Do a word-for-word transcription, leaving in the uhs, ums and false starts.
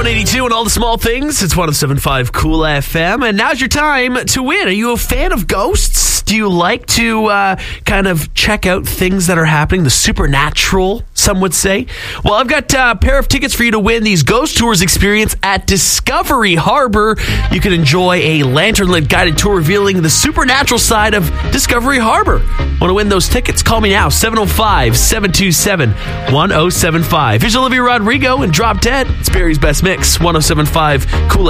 one eighty-two and all the small things. It's one oh seven point five Cool F M. And now's your time to win. Are you a fan of ghosts? Do you like to uh, kind of check out things that are happening? The supernatural, some would say. Well, I've got a pair of tickets for you to win these Ghost Tours experience at Discovery Harbor. You can enjoy a lantern-lit guided tour revealing the supernatural side of Discovery Harbor. Want to win those tickets? Call me now, seven oh five, seven two seven, one oh seven five. Here's Olivia Rodrigo and Drop Dead. It's Barry's Best Mix, one oh seven point five Cool